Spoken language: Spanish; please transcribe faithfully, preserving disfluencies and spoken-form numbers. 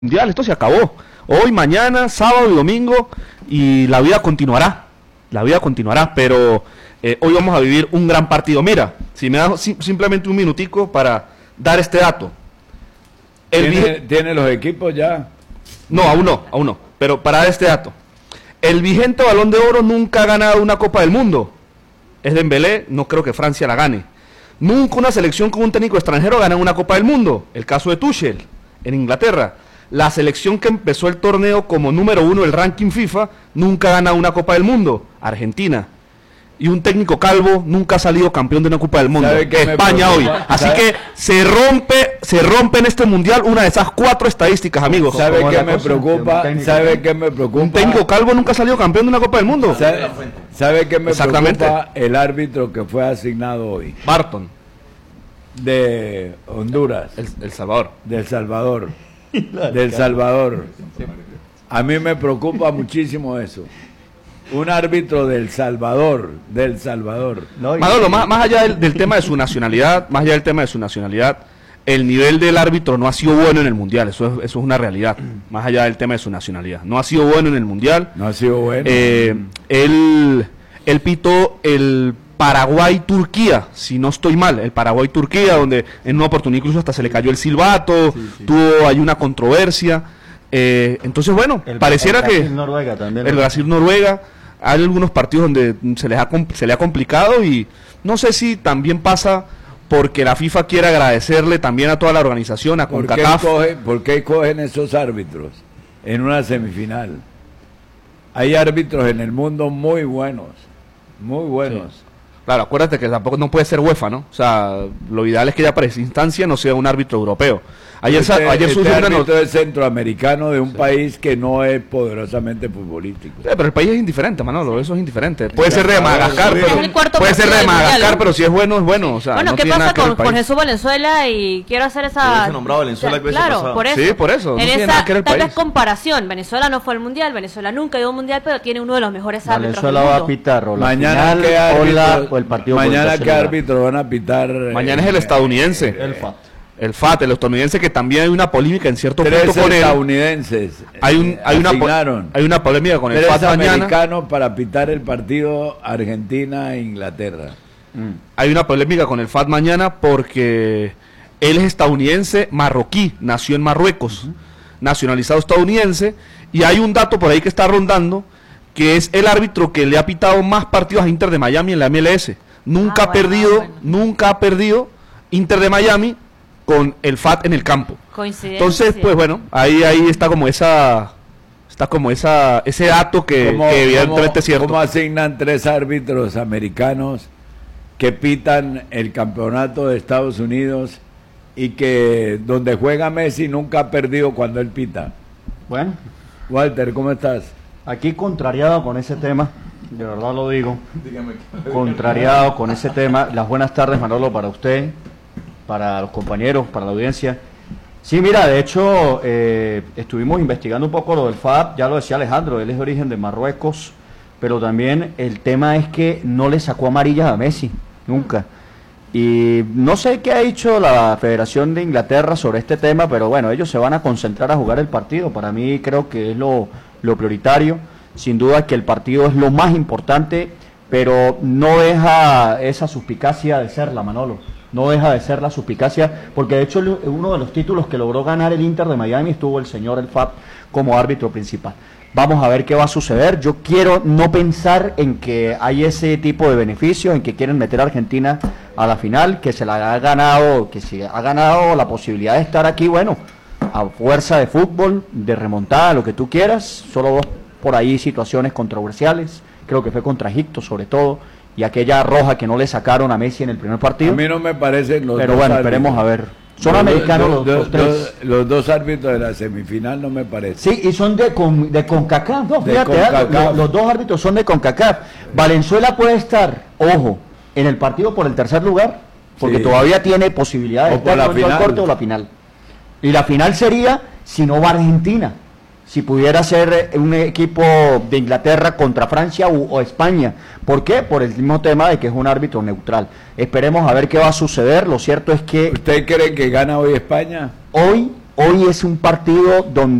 mundial, esto se acabó. Hoy, mañana, sábado y domingo, y la vida continuará. La vida continuará, pero eh, hoy vamos a vivir un gran partido. Mira, si me das si, simplemente un minutico para dar este dato. El ¿Tiene, ¿Tiene los equipos ya? No, aún no, aún no. Pero para dar este dato. El vigente Balón de Oro nunca ha ganado una Copa del Mundo. Es Dembélé, no creo que Francia la gane. Nunca una selección con un técnico extranjero gana una Copa del Mundo. El caso de Tuchel, en Inglaterra. La selección que empezó el torneo como número uno del ranking FIFA nunca gana una Copa del Mundo. Argentina. Y un técnico calvo nunca ha salido campeón de una Copa del Mundo. España hoy. Así que se rompe, se rompe en este mundial una de esas cuatro estadísticas, amigos. ¿Sabe qué me preocupa? ¿Sabe qué me preocupa? Un técnico calvo nunca ha salido campeón de una Copa del Mundo. ¿Sabe, ¿sabe qué me preocupa? El árbitro que fue asignado hoy. Barton. De Honduras. El, el Salvador. De El Salvador. Del Salvador. A mí me preocupa muchísimo eso. Un árbitro del Salvador, del Salvador. No, Manolo, más, más allá del, del tema de su nacionalidad, más allá del tema de su nacionalidad, el nivel del árbitro no ha sido bueno en el Mundial, eso es, eso es una realidad, más allá del tema de su nacionalidad. No ha sido bueno en el Mundial. No ha sido bueno. Eh, él, él pitó el Paraguay-Turquía, si no estoy mal, el Paraguay-Turquía, donde en una oportunidad incluso hasta se le cayó el silbato, sí, sí. tuvo hay una controversia. Eh, entonces, bueno, el, pareciera el que Noruega también, el Brasil-Noruega, hay algunos partidos donde se les ha, se le ha complicado y no sé si también pasa porque la FIFA quiere agradecerle también a toda la organización, a CONCACAF. ¿Por qué, ¿Por qué cogen esos árbitros en una semifinal? Hay árbitros en el mundo muy buenos, muy buenos. Sí. Claro, acuérdate que tampoco no puede ser UEFA, ¿no? O sea, lo ideal es que ya para esa instancia no sea un árbitro europeo. Ayer, este, ayer este surgió árbitro una... es centroamericano de un sí. país que no es poderosamente futbolístico. Sí, pero el país es indiferente, Manolo, eso es indiferente. Puede ser de Madagascar, pero puede ser de Madagascar, pero si es bueno es bueno. O sea, bueno, no ¿qué pasa con, con Jesús Valenzuela? Y quiero hacer esa. Se nombrado Venezuela o sea, claro, por eso. Sí, por eso. En no esa tal vez comparación, Venezuela no fue al mundial, Venezuela nunca ido al mundial, pero tiene uno de los mejores árbitros. Venezuela va a pitar o la mañana final, qué árbitro, o, la, o el partido. Mañana qué árbitro van a pitar. Mañana es el estadounidense. El F A T. El F A T, el estadounidense, que también hay una polémica en cierto Tres punto con él. estadounidenses. Hay, un, hay, una, hay una polémica con el F A T mañana. Americanos para pitar el partido Argentina-Inglaterra. Mm. Hay una polémica con el F A T mañana porque él es estadounidense marroquí, nació en Marruecos, uh-huh. nacionalizado estadounidense, y hay un dato por ahí que está rondando, que es el árbitro que le ha pitado más partidos a Inter de Miami en la M L S. Nunca ah, ha bueno, perdido, bueno. nunca ha perdido Inter de Miami con el F A T en el campo. Entonces, pues bueno, ahí ahí está como esa está como esa ese dato que, ¿Cómo, que evidentemente cómo, es cierto. ¿Cómo asignan tres árbitros americanos que pitan el campeonato de Estados Unidos y que donde juega Messi nunca ha perdido cuando él pita? Bueno, Walter, ¿cómo estás? Aquí contrariado con ese tema, de verdad lo digo, contrariado con ese tema. Las buenas tardes, Manolo, para usted, para los compañeros, para la audiencia. Sí, mira, de hecho, eh, estuvimos investigando un poco lo del F A T, ya lo decía Alejandro, él es de origen de Marruecos, pero también el tema es que no le sacó amarillas a Messi, nunca. Y no sé qué ha dicho la Federación de Inglaterra sobre este tema, pero bueno, ellos se van a concentrar a jugar el partido. Para mí creo que es lo, lo prioritario. Sin duda que el partido es lo más importante, pero no deja esa suspicacia de ser la Manolo. No deja de ser la suspicacia, porque de hecho uno de los títulos que logró ganar el Inter de Miami estuvo el señor El F A T como árbitro principal. Vamos a ver qué va a suceder. Yo quiero no pensar en que hay ese tipo de beneficios, en que quieren meter a Argentina a la final, que se la ha ganado, que se ha ganado la posibilidad de estar aquí, bueno, a fuerza de fútbol, de remontada, lo que tú quieras. Solo dos por ahí situaciones controversiales, creo que fue contra Egipto sobre todo, y aquella roja que no le sacaron a Messi en el primer partido. A mí no me parecen los pero dos bueno, árbitros. Esperemos a ver. Son los, americanos los, los, los tres. Los, los dos árbitros de la semifinal no me parecen. Sí, y son de, con, de CONCACAF, no, de fíjate, CONCACAF. Los, los dos árbitros son de CONCACAF. Valenzuela puede estar, ojo, en el partido por el tercer lugar, porque sí. todavía tiene posibilidad de o estar en el corte o la final. Y la final sería, si no va Argentina, si pudiera ser un equipo de Inglaterra contra Francia o, o España. ¿Por qué? Por el mismo tema de que es un árbitro neutral. Esperemos a ver qué va a suceder. Lo cierto es que... ¿Usted cree que gana hoy España? Hoy hoy es un partido donde